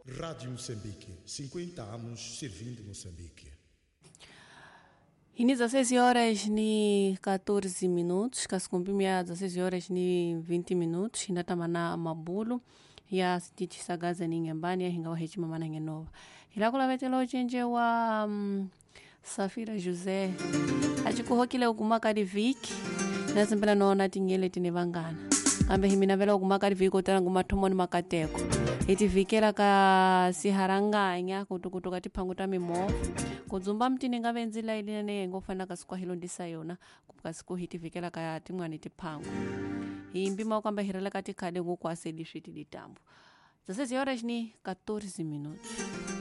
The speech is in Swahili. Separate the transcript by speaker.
Speaker 1: Rádio Moçambique, 50 anos servindo Moçambique.
Speaker 2: E 16 horas ni 14 minutos, kasikumpimu 16 horas ni 20 minutos, inatamana mabulu ya sititi sagaza ni ngembani ya hingawa hechima mana ngenova. Ilakula vetelo chenje wa Safira Jose. Achikuhokile ukumaka di viki, nasembela noona tingele tinevangana. Kambe himina vela ukumaka di viki utana ngumatomoni makateko. Iti vikela ka siharanganya kutukutuka tipanguta mimofu. Kuzumba mtini nga benzila iline ngofana kasukwa hilo ndisa yona kupasiku hiti vikela ka timwani tipangu. Imbima kwamba hirala katikade ngukwase dishwiti ditambu. Zase horas ni 14 minutos.